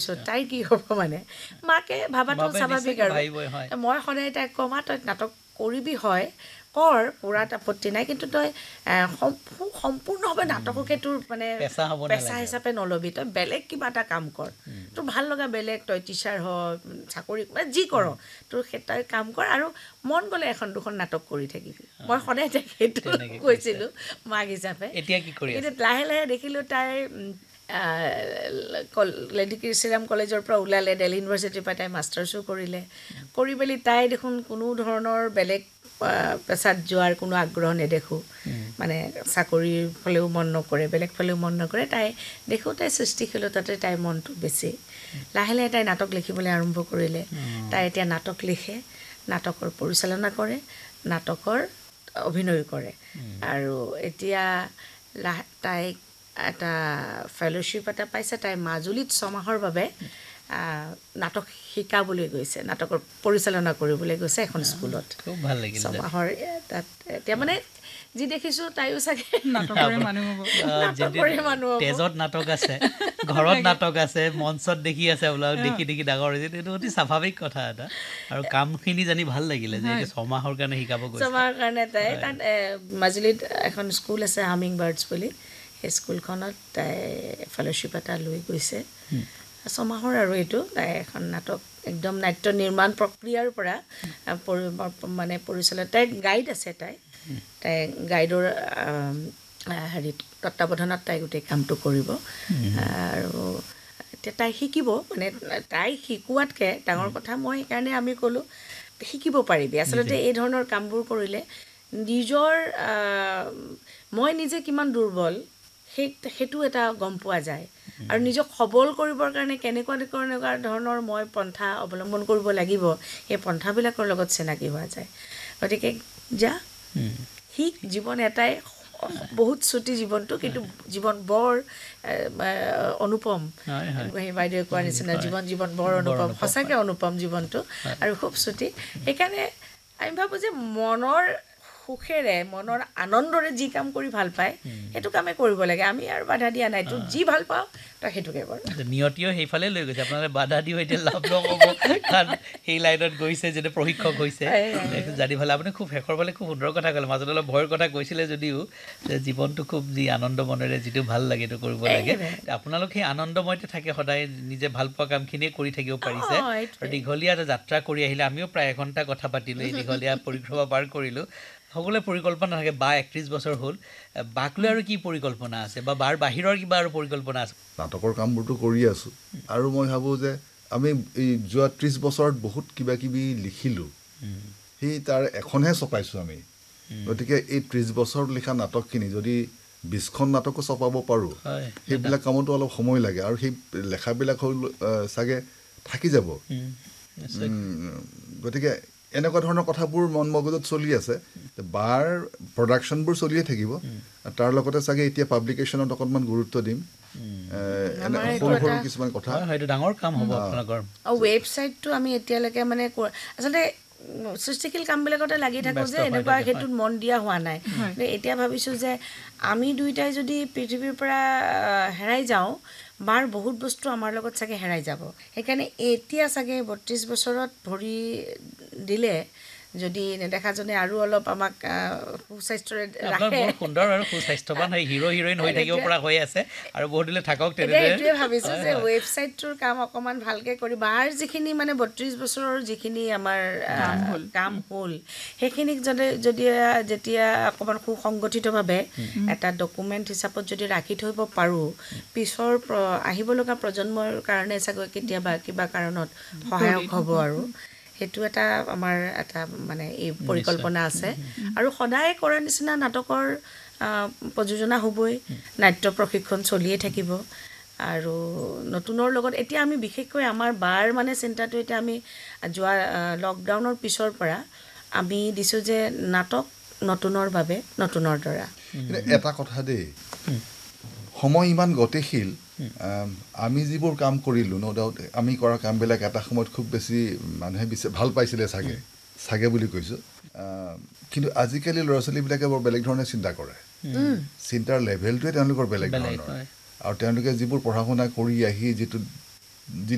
পিছত তাইৰ কি হ'ব মানে মাকে ভাবাটো স্বাভাৱিক আৰু মই সদায় তাইক কওঁ মা তই নাটক কৰিবি হয় কৰ কৰাত আপত্তি নাই কিন্তু তই সম্পূৰ্ণভাৱে নাটককে তোৰ মানে পেচা হিচাপে নল'বি তই বেলেগ কিবা এটা কাম কৰ তোৰ ভাল লগা বেলেগ তই টিচাৰ হ চাকৰি যি কৰ তোৰ তই কাম কৰ আৰু মন গ'লে এখন দুখন নাটক কৰি থাকিবি মই সদায় তাইক সেইটো কৈছিলোঁ মাক হিচাপে কিন্তু লাহে লাহে দেখিলোঁ তাইৰ লেডি শ্ৰীৰাম কলেজৰ পৰা ওলালে দিল্লী ইউনিভাৰ্চিটিৰ পৰা তাই মাষ্টাৰ্ছো কৰিলে কৰি মেলি তাই দেখোন কোনো ধৰণৰ বেলেগ পেছাত যোৱাৰ কোনো আগ্ৰহ নেদেখোঁ মানে চাকৰিৰ ফালেও মন নকৰে বেলেগ ফালেও মন নকৰে তাই দেখোঁ তাই সৃষ্টিশীলতাতে তাইৰ মনটো বেছি লাহে লাহে তাই নাটক লিখিবলৈ আৰম্ভ কৰিলে তাই এতিয়া নাটক লিখে নাটকৰ পৰিচালনা কৰে নাটকৰ অভিনয় কৰে আৰু এতিয়া তাইক এটা ফেলোশ্বিপ এটা পাইছে তাই মাজুলীত 6 মাহৰ বাবে নাটক শিকাবলৈ গৈছে নাটকৰ পৰিচালনা কৰিবলৈ গৈছে এখন স্কুলত খুব ভাল লাগিল 6 মাহৰ তাত এতিয়া মানে যি দেখিছোঁ তাইও চাগে নাটকৰে মানুহ তেজত নাটক আছে ঘৰত নাটক আছে মঞ্চত দেখি আছে ওলাও দেখি দেখি ডাঙৰ হৈছে এইটো অতি স্বাভাৱিক কথা এটা আৰু কামখিনি জানি ভাল লাগিলে যে এইটো 6 মাহৰ কাৰণে শিকাব গৈছে 6 মাহৰ কাৰণে তাই তাত মাজুলীত এখন স্কুল আছে হামিং বাৰ্ডছ বুলি সেই স্কুলখনত তাই ফেলোশ্বিপ এটা লৈ গৈছে 6 মাহৰ আৰু এইটো তাই এখন নাটক একদম নাট্য নিৰ্মাণ প্ৰক্ৰিয়াৰ পৰা মানে পৰিচালনা তাই গাইড আছে তাই গাইডৰ হেৰিত তত্ত্বাৱধানত তাই গোটেই কামটো কৰিব আৰু এতিয়া তাই শিকিব মানে তাই শিকোৱাতকৈ ডাঙৰ কথা মই সেইকাৰণে আমি ক'লোঁ শিকিব পাৰিবি আচলতে এই ধৰণৰ কামবোৰ কৰিলে নিজৰ মই নিজে কিমান দুৰ্বল সেইটো এটা গম পোৱা যায় আৰু নিজক সবল কৰিবৰ কাৰণে কেনেকুৱা ধৰণৰ মই পন্থা অৱলম্বন কৰিব লাগিব সেই পন্থাবিলাকৰ লগত চিনাকি হোৱা যায় গতিকে যা শিক জীৱন এটাই বহুত চুটি জীৱনটো কিন্তু জীৱন বৰ অনুপম সেই বাইদেৱে কোৱাৰ নিচিনা জীৱন বৰ অনুপম সঁচাকৈ অনুপম জীৱনটো আৰু খুব চুটি সেইকাৰণে আমি ভাবোঁ যে মনৰ সুখেৰে মনৰ আনন্দৰে যি কাম কৰি ভাল পায় সেইটো কামেই কৰিব লাগে আমি আৰু বাধা দিয়া নাই তোৰ যি ভাল পাওঁ তই সেইটোকে কৰ নিয়তিও সেইফালে লৈ গৈছে আপোনালোকে বাধা দিও এতিয়া লাভ নহ'ব কাৰণ সেই লাইনত গৈছে যেতিয়া প্ৰশিক্ষক হৈছে জানি ভালে আপুনি খুব শেষৰ ফালে খুব সুন্দৰ কথা ক'লে মাজত অলপ ভয়ৰ কথা কৈছিলে যদিও যে জীৱনটো খুব যি আনন্দ মনেৰে যিটো ভাল লাগে সেইটো কৰিব লাগে আপোনালোক সেই আনন্দময়তে থাকে সদায় নিজে ভাল পোৱা কামখিনিয়ে কৰি থাকিব পাৰিছে আৰু দীঘলীয়া এটা যাত্ৰা কৰি আহিলে আমিও প্ৰায় এঘণ্টা কথা পাতিলোঁ এই দীঘলীয়া পৰিক্ৰমা পাৰ কৰিলোঁ সকলোৱে পৰিকল্পনা থাকে বা 31 বছৰ হ'ল বাক লৈ আৰু কি পৰিকল্পনা আছে বা বাৰ বাহিৰৰ কিবা আৰু পৰিকল্পনা আছে নাটকৰ কামবোৰতো কৰি আছোঁ আৰু মই ভাবোঁ যে আমি এই যোৱা 30 বছৰত বহুত কিবা কিবি লিখিলোঁ সেই তাৰ এখনহে ছপাইছোঁ আমি গতিকে এই 30 বছৰত লিখা নাটকখিনি যদি 20খন নাটকো ছপাব পাৰোঁ সেইবিলাক কামতো অলপ সময় লাগে আৰু সেই লেখাবিলাক হ'ল চাগে থাকি যাব গতিকে এনেকুৱা ধৰণৰ কথাবোৰ মন মগজুত চলি আছে বাৰ প্ৰডাকশ্যনবোৰ চলিয়ে থাকিব তাৰ লগতে চাগে এতিয়া পাব্লিকেশ্যনত অকণমান গুৰুত্ব দিম সৰু সৰু কিছুমান কথা হয়তো ডাঙৰ কাম হ'ব আপোনালোকৰ ৱেবছাইটটো আমি এতিয়ালৈকে মানে আচলতে সৃষ্টিশীল কামবিলাকতে লাগি থাকোঁ যে এনেকুৱা সেইটোত মন দিয়া হোৱা নাই এতিয়া ভাবিছোঁ যে আমি দুয়োটাই যদি পৃথিৱীৰ পৰা হেৰাই যাওঁ বাৰ বহুত বস্তু আমাৰ লগত চাগে হেৰাই যাব সেইকাৰণে এতিয়া চাগে 32 বছৰত ভৰি দিলে যদি নেদেখাজনে আৰু অলপ আমাক সুস্বাস্থ্যৰে ৰাখে সুন্দৰ আৰু সুস্বাস্থ্যৱান হৈ হিৰো হিৰইন হৈ থাকিব পৰা হৈ আছে আৰু বহুত দিলে থাকক তেনেদৰে এইটোৱে ভাবিছোঁ যে ৱেবছাইটটোৰ কাম অকণমান ভালকৈ কৰি বাৰ যিখিনি মানে 32 বছৰৰ যিখিনি আমাৰ কাম হ'ল সেইখিনিক যেতিয়া অকণমান সুসংগঠিতভাৱে এটা ডকুমেণ্ট হিচাপত যদি ৰাখি থব পাৰোঁ পিছৰ আহিব লগা প্ৰজন্মৰ কাৰণে চাগৈ কেতিয়াবা কিবা কাৰণত সহায়ক হ'ব আৰু সেইটো এটা আমাৰ এটা মানে এই পৰিকল্পনা আছে আৰু সদায় কৰাৰ নিচিনা নাটকৰ প্ৰযোজনা হ'বই নাট্য প্ৰশিক্ষণ চলিয়ে থাকিব আৰু নতুনৰ লগত এতিয়া আমি বিশেষকৈ আমাৰ বাৰ মানে চিন্তাটো এতিয়া আমি যোৱা লকডাউনৰ পিছৰ পৰা আমি দিছোঁ যে নাটক নতুনৰ বাবে নতুনৰ দ্বাৰা এটা কথা দেই সময় ইমান গতিশীল আমি যিবোৰ কাম কৰিলোঁ ন ডাউট আমি কৰা কামবিলাক এটা সময়ত খুব বেছি মানুহে ভাল পাইছিলে চাগে বুলি কৈছোঁ কিন্তু আজিকালি ল'ৰা ছোৱালীবিলাকে বৰ বেলেগ ধৰণে চিন্তা কৰে চিন্তাৰ লেভেলটোৱে তেওঁলোকৰ বেলেগ ধৰণৰ আৰু তেওঁলোকে যিবোৰ পঢ়া শুনা কৰি আহি যি